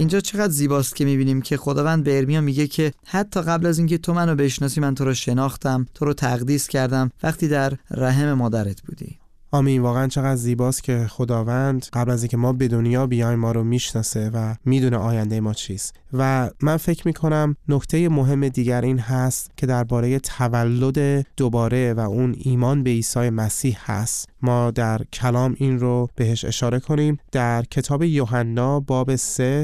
اینجا چقدر زیباست که میبینیم که خداوند به ارمیا میگه که حتی قبل از اینکه تو منو بشناسی من تو رو شناختم، تو رو تقدیس کردم وقتی در رحم مادرت بودی. آمین. واقعا چقدر زیباست که خداوند قبل از اینکه ما به دنیا بیایم ما رو میشناسه و میدونه آینده ما چیست. و من فکر میکنم نکته مهم دیگر این هست که درباره تولد دوباره و اون ایمان به عیسی مسیح هست. ما در کلام این رو بهش اشاره کنیم. در کتاب یوحنا باب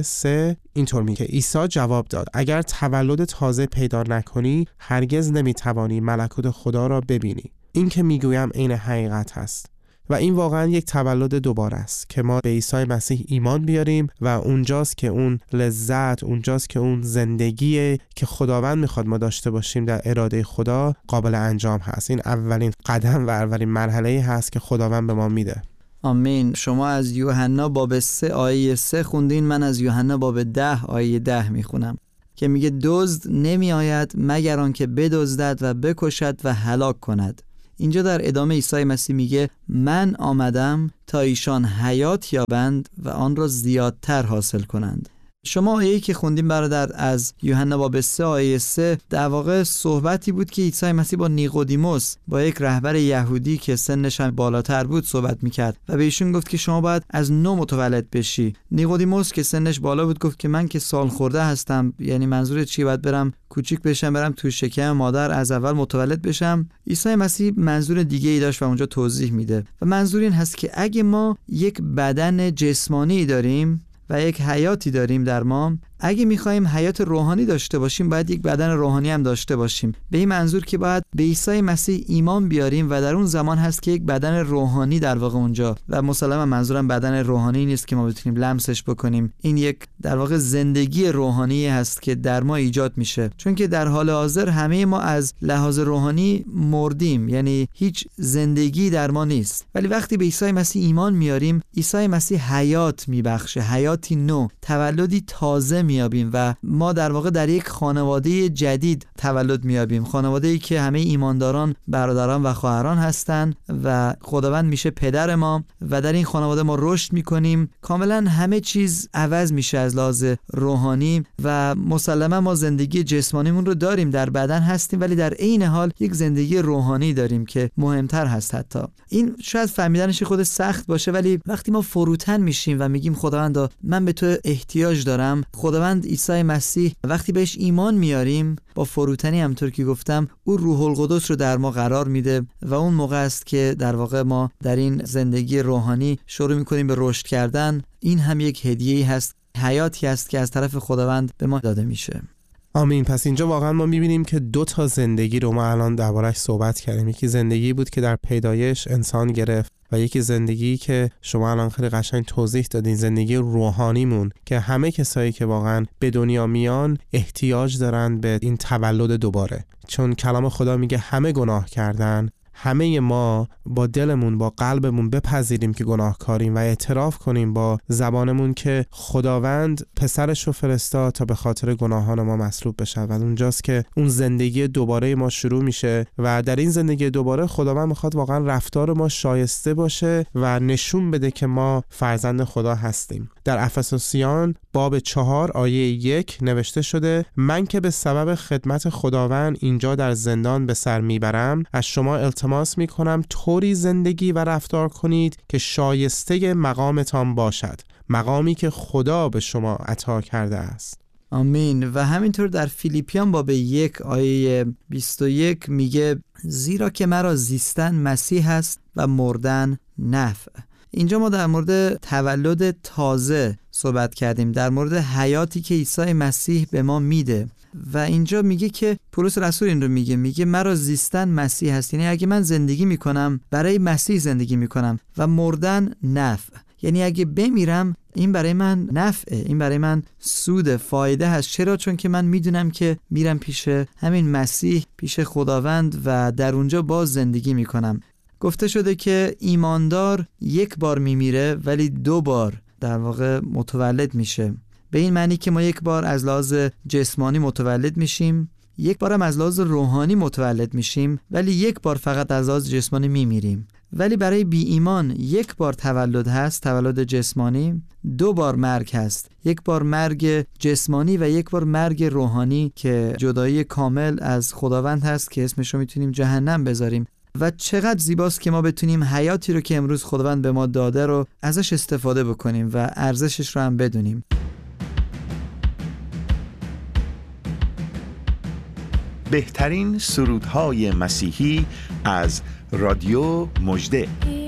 3 اینطور میگه عیسی جواب داد اگر تولد تازه پیدا نکنی هرگز نمیتوانی ملکوت خدا را ببینی. این که میگویم عین حقیقت هست و این واقعا یک تولد دوباره است که ما به عیسی مسیح ایمان بیاریم و اونجاست که اون لذت، اونجاست که اون زندگی که خداوند میخواد ما داشته باشیم در اراده خدا قابل انجام هست. این اولین قدم و اولین مرحله هست که خداوند به ما میده. آمین. شما از یوحنا باب 3 آیه 3 خوندین، من از یوحنا باب 10 آیه 10 میخونم که میگه دزد نمی آید مگر آنکه بدزدد و بکشد و هلاک کند. اینجا در ادامه عیسی مسیح میگه من آمدم تا ایشان حیات یابند و آن را زیادتر حاصل کنند. شما آیه‌ای که خوندیم برادر از یوحنا باب 3 آیه 3 در واقع صحبتی بود که عیسی مسیح با نیقودیموس، با یک رهبر یهودی که سنش هم بالاتر بود صحبت میکرد و به ایشون گفت که شما باید از نو متولد بشی. نیقودیموس که سنش بالا بود گفت که من که سال خورده هستم، یعنی منظور چی؟ باید برم کوچیک بشم، برم تو شکم مادر از اول متولد بشم. عیسی مسیح منظور دیگه ای داشت و اونجا توضیح میده و منظور این هست که اگه ما یک بدن جسمانی داریم و یک حیاتی داریم در ما، اگه میخوایم حیات روحانی داشته باشیم باید یک بدن روحانی هم داشته باشیم. به این منظور که باید به عیسی مسیح ایمان بیاریم و در اون زمان هست که یک بدن روحانی در واقع اونجا، و مسلما منظورم بدن روحانی نیست که ما بتونیم لمسش بکنیم، این یک در واقع زندگی روحانی هست که در ما ایجاد میشه، چون که در حال حاضر همه ما از لحاظ روحانی مردیم، یعنی هیچ زندگی در ما نیست. ولی وقتی به عیسی مسیح ایمان میاریم، عیسی مسیح حیات میبخشه، حیاتی نو، تولدی تازه میابیم و ما در واقع در یک خانواده جدید تولد میابیم، خانواده‌ای که همه ایمانداران برادران و خواهران هستن و خداوند میشه پدر ما و در این خانواده ما رشد میکنیم. کاملا همه چیز عوض میشه از لحاظ روحانی و مسلما ما زندگی جسمانیمون رو داریم، در بدن هستیم، ولی در عین حال یک زندگی روحانی داریم که مهمتر هست. حتی این شاید فهمیدنش خود سخت باشه، ولی وقتی ما فروتن میشیم و میگیم خداوندا من به تو احتیاج دارم، خداوند عیسی مسیح وقتی بهش ایمان میاریم با فروتنی، همونطور که گفتم، او روح القدس رو در ما قرار میده و اون موقع است که در واقع ما در این زندگی روحانی شروع میکنیم به رشد کردن. این هم یک هدیه‌ای هست، حیاتی هست که از طرف خداوند به ما داده میشه. آمین. پس اینجا واقعا ما میبینیم که دو تا زندگی رو ما الان درباره‌اش صحبت کردیم. یکی زندگی بود که در پیدایش انسان گرفت و یکی زندگی که شما الان خیلی قشنگ توضیح دادین، زندگی روحانیمون که همه کسایی که واقعا به دنیا میان احتیاج دارن به این تولد دوباره، چون کلام خدا میگه همه گناه کردن. همه ما با دلمون با قلبمون بپذیریم که گناهکاریم و اعتراف کنیم با زبانمون که خداوند پسرش رو فرستاد تا به خاطر گناهان ما مصلوب بشه و اونجاست که اون زندگی دوباره ما شروع میشه و در این زندگی دوباره خداوند میخواد واقعا رفتار ما شایسته باشه و نشون بده که ما فرزند خدا هستیم. در افسوسیان باب 4 آیه 1 نوشته شده من که به سبب خدمت خداوند اینجا در زندان به سر میبرم، از شما التماس میکنم طوری زندگی و رفتار کنید که شایسته مقامتان باشد، مقامی که خدا به شما عطا کرده است. آمین. و همینطور در فیلیپیان باب 1 آیه 21 میگه زیرا که مرا زیستن مسیح است و مردن نفع. اینجا ما در مورد تولد تازه صحبت کردیم، در مورد حیاتی که عیسی مسیح به ما میده و اینجا میگه که پولس رسول این رو میگه مرا زیستن مسیح هست، یعنی اگه من زندگی میکنم برای مسیح زندگی میکنم و مردن نفع، یعنی اگه بمیرم این برای من نفعه، این برای من سود فایده هست. چرا؟ چون که من میدونم که میرم پیش همین مسیح، پیش خداوند و در اونجا باز زندگی میکنم. گفته شده که ایماندار یک بار میمیره ولی 2 بار در واقع متولد میشه، به این معنی که ما یک بار از لحاظ جسمانی متولد میشیم، یک بارم از لحاظ روحانی متولد میشیم ولی یک بار فقط از لحاظ جسمانی میمیریم. ولی برای بی ایمان یک بار تولد هست، تولد جسمانی، 2 بار مرگ هست، یک بار مرگ جسمانی و یک بار مرگ روحانی که جدایی کامل از خداوند هست که اسمش رو میتونیم جهنم بذاریم. و چقدر زیباست که ما بتونیم حیاتی رو که امروز خداوند به ما داده رو ازش استفاده بکنیم و ارزشش رو هم بدونیم. بهترین سرودهای مسیحی از رادیو مژده.